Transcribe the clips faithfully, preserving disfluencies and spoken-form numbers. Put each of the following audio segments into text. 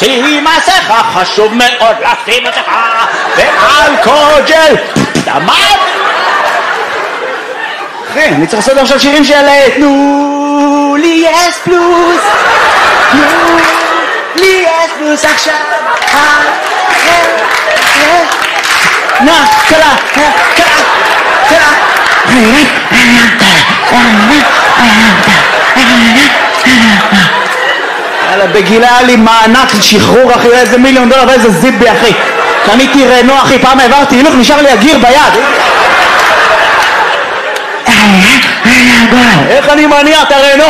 שים מסכה, חשוב מאוד לשים מסכה, ואלכוג'ל, דמם. אחי, אני צריך לעשות עכשיו שירים של תנו לי אס פלוס, תנו לי אס פלוס עכשיו. נא, קלה, קלה, קלה. יאללה, בגילה היה לי מענק שחרור אחי, איזה מיליון דולר ואיזה זיבי אחי. קניתי רנו אחי, פעם העברתי הילוך, נשאר לי הגיר ביד. איך אני מניע את הרנו?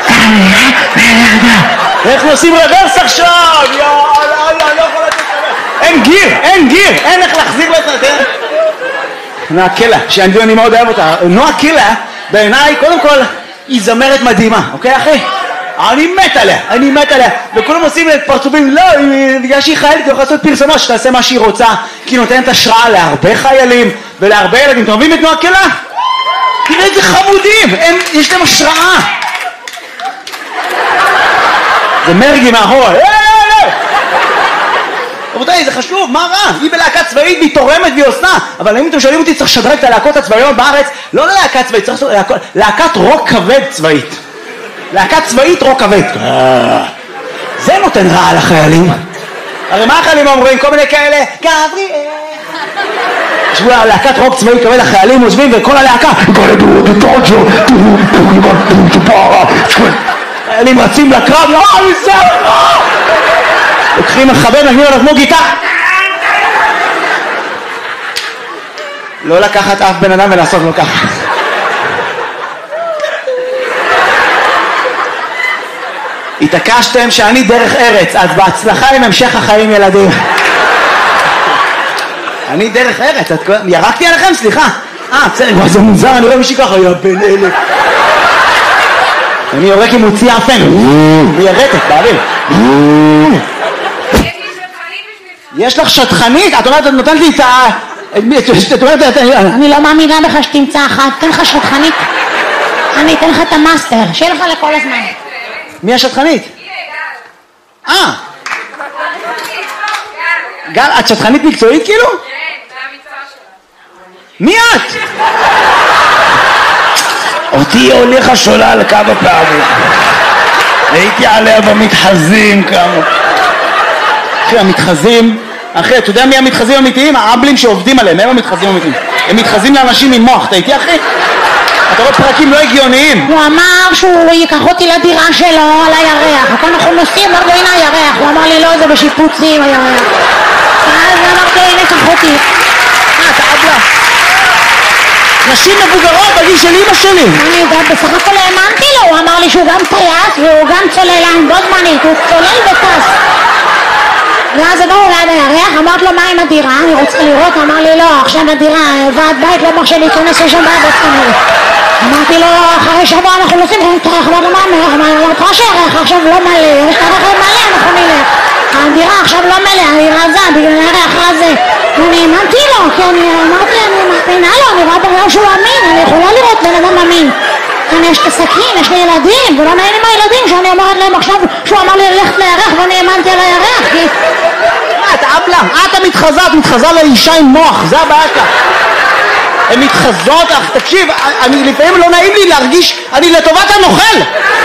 איך נוסעים רוורס עכשיו? יאללה, אני לא יכול לתת לך. אין גיר, אין גיר, אין איך להחזיר לו את זה. נועה קילה, שאני מאוד אוהב אותה. נועה קילה, בעיניי, קודם כל, היא זמרת מדהימה, אוקיי אחי? אני מת עליה, אני מת עליה. וכולם עושים פרצופים, לא, בגלל שהיא חיילת, היא יכולה לעשות פרסומות שתעשה מה שהיא רוצה, כי היא נותנת השראה להרבה חיילים ולהרבה ילדים. אתם אוהבים את נועה קילה? תראה איזה חמודים, הם, יש להם השראה. זה מרגי מאחורה. רבותיי, זה חשוב, מה רע? היא בלהקה צבאית, והיא תורמת והיא עושה. אבל אם אתם שואלים אותי, צריך לשדרג את הלהקות הצבאיות בארץ, לא ללהקה צבאית, צריך לעשות להקת רוק כבד צבאית. להקת צבאית רוק כבד. זה נותן רע לחיילים. הרי מה החיילים אומרים? כל מיני כאלה, גבריאל. ישבו להקת רוק צבאית כבד, החיילים עוזבים וכל הלהקה חיילים רצים לקרב, לא, זה לא! לוקחים מחבר, נגנים עליו כמו גיטה. לא לקחת אף בן אדם ולעשות לו ככה. התעקשתם שאני דרך ארץ, אז בהצלחה עם המשך החיים ילדים. אני דרך ארץ, ירקתי עליכם? סליחה. אה, בסדר, זה מוזר, אני רואה מישהי ככה, יא בן אלה. אני יורק עם מוציא אפן, מיירקת, בעלים. יש לך שטחנית? את אומרת, את נותנת לי את ה... את אומרת, אני לא מאמינה בך שתמצא אחת, תן לך שטחנית. אני אתן לך את המאסטר, שיהיה לך לכל הזמן. מי השטחנית? אה. גל, את שטחנית מקצועית כאילו? כן, זה המקצוע שלה. מי את? אותי הוליכה שולל כמה פעמים. הייתי עליה במתחזים כמה. אחי, המתחזים, אחי, אתה יודע מי המתחזים האמיתיים? האבלים שעובדים עליהם, הם המתחזים האמיתיים. הם מתחזים לאנשים עם מוח, אתה איתי אחי? אתה רואה פרקים לא הגיוניים. הוא אמר שהוא ייקח אותי לדירה שלו על הירח. הכל אנחנו נוסעים, אמרתי לו הנה הירח. הוא אמר לי לא, זה בשיפוצים הירח. אז אמרתי לו הנה קח אותי. מה, אתה אבלה? נשים מבוגרות בגיל של אמא שלי. אני יודעת, בסך הכל האמנתי לו. הוא אמר לי שהוא גם טייס והוא גם צוללן בו זמנית. הוא צולל וטס. ואז הגענו ליד הירח, אמרת לו מה עם הדירה? אני רוצה לראות, אמר לי לא, עכשיו הדירה, ועד בית לא מרשה להיכנס לשם בעבוד כנראה. אמרתי לו, אחרי שבוע אנחנו נוסעים, אמרתי לו מה המלך? אמרתי לו, אמרתי שהירח עכשיו לא מלא, יש לך מלא, אנחנו נלך. הדירה עכשיו לא מלא, היא רזה, בגלל הירח הזה. ואני האמנתי לו, כי אני אמרתי, אני מאמינה לו, אני רואה בגלל שהוא אמין, אני יכולה לראות בן אדם אמין. אני יש את הסכין, יש לי ילדים, ולא נעים עם הילדים שאני אומרת להם עכשיו שהוא אמר לי ללכת לירח ואני האמנתי על הירח, כי... מה, אתה אבלה? את המתחזה, את מתחזה לאישה עם מוח, זה הבעיה שלך. הן מתחזות, אך תקשיב, אני לפעמים לא נעים לי להרגיש, אני לטובת הנוכל.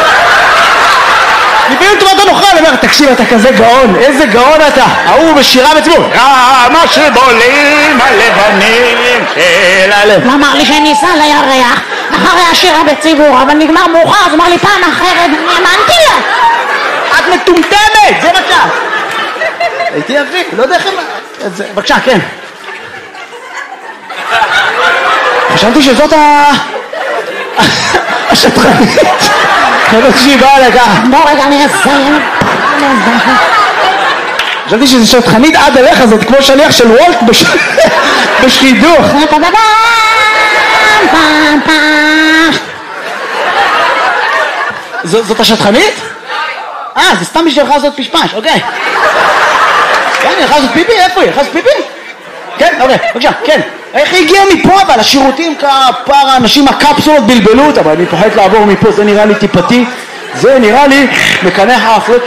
לפעמים לטובת הנוכל, אני אומר, תקשיב, אתה כזה גאון, איזה גאון אתה. ההוא בשירה בציבור, מה שבולים הלבנים של הלב. הוא אמר לי שאני אסע לירח אחרי השירה בציבור, אבל נגמר מאוחר, אז אמר לי פעם אחרת, אני האמנתי לה. את מטומטמת, זה מה שאת. הייתי אבי, לא יודע איך הם... בבקשה, כן. חשבתי שזאת ה... השטחנית. חשבתי שהיא באה לכך. בוא רגע, אני אסיים. חשבתי שזו שטחנית עד אליך, זאת כמו שליח של וולט בשחידוך. זאת השטחנית? אה, זה סתם בשבילך לעשות פשפש, אוקיי. כן, היא יכולה לעשות פיפי? איפה היא? יכולה לעשות פיפי? כן, אוקיי, בבקשה, כן. איך היא הגיעה מפה אבל? השירותים כפר האנשים, הקפסולות בלבלו אותה, אבל אני פוחד לעבור מפה, זה נראה לי טיפתי, זה נראה לי מקנה האפלות